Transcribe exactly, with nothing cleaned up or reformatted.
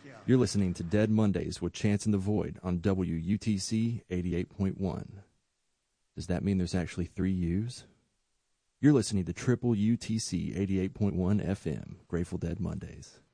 You're listening to Dead Mondays with Chance in the Void on W U T C eighty-eight point one. Does that mean there's actually three U's? You're listening to Triple U T C eighty-eight point one F M, Grateful Dead Mondays.